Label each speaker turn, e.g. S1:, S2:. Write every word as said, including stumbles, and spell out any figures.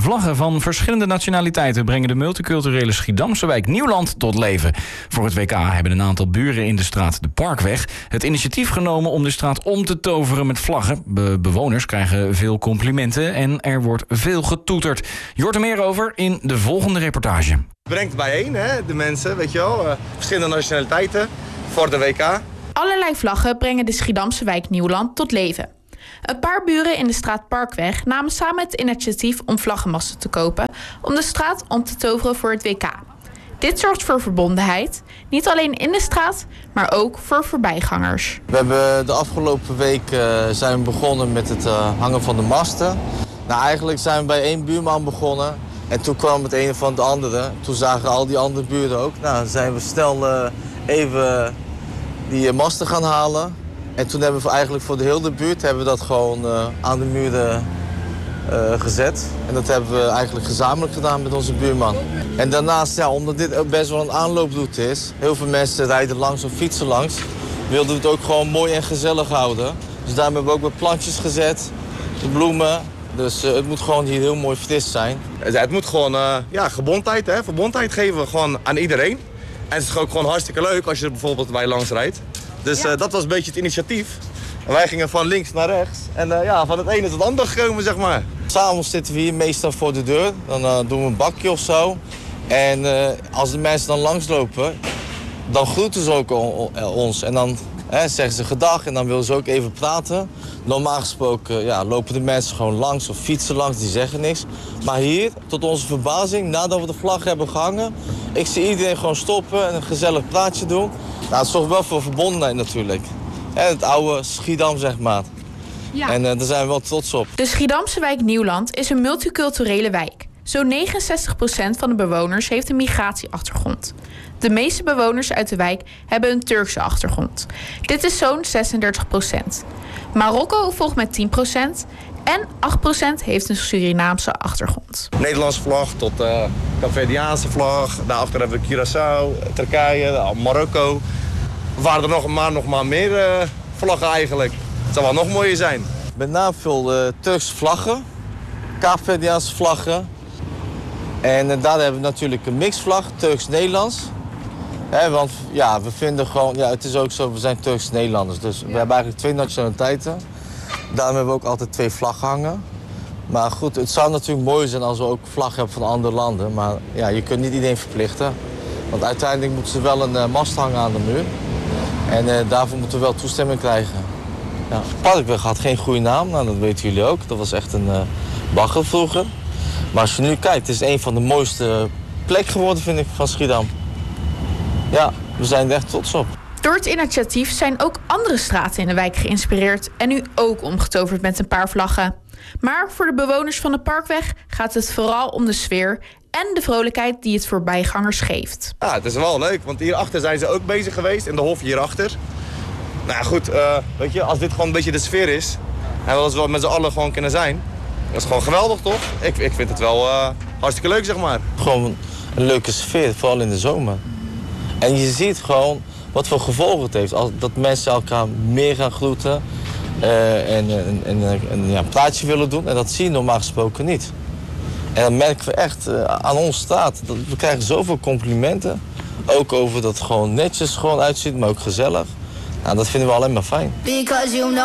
S1: Vlaggen van verschillende nationaliteiten brengen de multiculturele Schiedamse wijk Nieuwland tot leven. Voor het W K hebben een aantal buren in de straat de Parkweg het initiatief genomen om de straat om te toveren met vlaggen. Be- bewoners krijgen veel complimenten en er wordt veel getoeterd. Je hoort er meer over in de volgende reportage.
S2: Brengt bijeen, hè, de mensen, weet je wel, uh, verschillende nationaliteiten voor de W K.
S3: Allerlei vlaggen brengen de Schiedamse wijk Nieuwland tot leven. Een paar buren in de straat Parkweg namen samen het initiatief om vlaggenmasten te kopen om de straat om te toveren voor het W K. Dit zorgt voor verbondenheid, niet alleen in de straat, maar ook voor voorbijgangers.
S4: We hebben de afgelopen week uh, zijn we begonnen met het uh, hangen van de masten. Nou, eigenlijk zijn we bij één buurman begonnen en toen kwam het een van de andere. Toen zagen al die andere buren ook. Nou, dan zijn we snel uh, even die uh, masten gaan halen. En toen hebben we eigenlijk voor de hele buurt hebben we dat gewoon uh, aan de muren uh, gezet. En dat hebben we eigenlijk gezamenlijk gedaan met onze buurman. En daarnaast, ja, omdat dit ook best wel een aanlooproute is, heel veel mensen rijden langs of fietsen langs, wilden we het ook gewoon mooi en gezellig houden. Dus daarom hebben we ook wat plantjes gezet, de bloemen. Dus uh, het moet gewoon hier heel mooi fris zijn.
S2: Het moet gewoon uh, ja, gebondheid, hè, verbondheid geven we gewoon aan iedereen. En het is ook gewoon hartstikke leuk als je er bijvoorbeeld bij langs rijdt. Dus uh, dat was een beetje het initiatief. En wij gingen van links naar rechts. En uh, ja, van het ene is het ander gekomen, zeg maar.
S4: S'avonds zitten we hier meestal voor de deur. Dan uh, doen we een bakje of zo. En uh, als de mensen dan langslopen, dan groeten ze ook ons. En dan hè, zeggen ze gedag en dan willen ze ook even praten. Normaal gesproken ja, lopen de mensen gewoon langs of fietsen langs, die zeggen niks. Maar hier, tot onze verbazing, nadat we de vlag hebben gehangen, ik zie iedereen gewoon stoppen en een gezellig praatje doen. Nou, het zorgt wel voor verbondenheid natuurlijk. Hè, het oude Schiedam, zeg maar. Ja. En uh, daar zijn we wel trots op.
S3: De Schiedamse wijk Nieuwland is een multiculturele wijk. Zo'n negenenzestig procent van de bewoners heeft een migratieachtergrond. De meeste bewoners uit de wijk hebben een Turkse achtergrond. Dit is zo'n zesendertig procent. Marokko volgt met tien procent en acht procent heeft een Surinaamse achtergrond.
S2: Nederlandse vlag tot uh, Cape-Verdiaanse vlag. Daarachter hebben we Curaçao, Turkije, Marokko. Er waren er nog maar, nog maar meer uh, vlaggen eigenlijk. Het zou wel nog mooier zijn.
S4: Met name veel uh, Turkse vlaggen, Cape-Verdiaanse vlaggen. En uh, daar hebben we natuurlijk een mixvlag, Turks-Nederlands. He, want ja, we vinden gewoon, ja, het is ook zo, we zijn Turks-Nederlanders. Dus ja. We hebben eigenlijk twee nationaliteiten. Daarom hebben we ook altijd twee vlaggen hangen. Maar goed, het zou natuurlijk mooi zijn als we ook vlaggen hebben van andere landen. Maar ja, je kunt niet iedereen verplichten. Want uiteindelijk moeten ze wel een uh, mast hangen aan de muur. En uh, daarvoor moeten we wel toestemming krijgen. Ja. Parkweg had geen goede naam, nou, dat weten jullie ook. Dat was echt een uh, bagger vroeger. Maar als je nu kijkt, het is een van de mooiste plekken geworden, vind ik, van Schiedam. Ja, we zijn er echt trots op.
S3: Door het initiatief zijn ook andere straten in de wijk geïnspireerd en nu ook omgetoverd met een paar vlaggen. Maar voor de bewoners van de Parkweg gaat het vooral om de sfeer en de vrolijkheid die het voorbijgangers geeft.
S2: Ja, het is wel leuk, want hierachter zijn ze ook bezig geweest, in de hof hierachter. Nou ja, goed, uh, weet je, als dit gewoon een beetje de sfeer is en als we met z'n allen gewoon kunnen zijn, dat is gewoon geweldig, toch? Ik, ik vind het wel uh, hartstikke leuk, zeg maar.
S4: Gewoon een leuke sfeer, vooral in de zomer. En je ziet gewoon wat voor gevolgen het heeft. Als, dat mensen elkaar meer gaan groeten uh, en, en, en, en ja, een praatje willen doen. En dat zie je normaal gesproken niet. En dan merken we echt uh, aan onze straat. Dat we krijgen zoveel complimenten. Ook over dat het gewoon netjes gewoon uitziet, maar ook gezellig. Nou, dat vinden we alleen maar fijn.